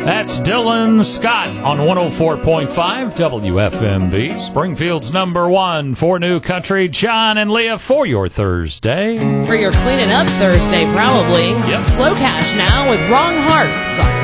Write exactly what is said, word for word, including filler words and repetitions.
That's Dylan Scott on one oh four point five W F M B, Springfield's number one for New Country. John and Leah for your Thursday. For your cleaning up Thursday, probably. Yep. Slow Cash now with Wrong Hearts on